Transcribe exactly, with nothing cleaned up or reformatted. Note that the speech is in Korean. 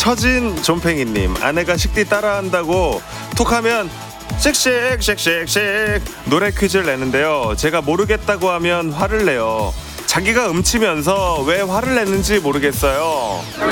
처진 좀팽이님, 아내가 식디 따라한다고 톡하면 쉑쉑쉑쉑쉑 노래 퀴즈를 내는데요. 제가 모르겠다고 하면 화를 내요. 자기가 음치면서 왜 화를 내는지 모르겠어요.